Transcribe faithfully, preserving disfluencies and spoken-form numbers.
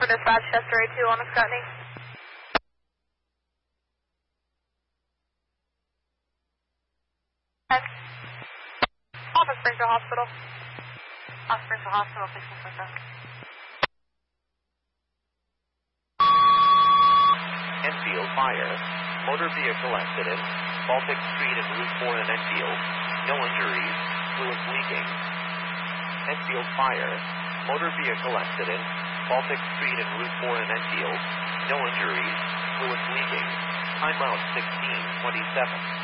For dispatch, Chester A two on a Scotney. Office Springfield Hospital. Office Springfield Hospital, six one four seven. Enfield Fire. Motor vehicle accident. Baltic Street and Route four in Enfield. No injuries. Fluid leaking. Enfield Fire. Motor vehicle accident. Baltic Street and Route four in Enfield. No injuries. Fluid leaking. Timeout sixteen twenty-seven.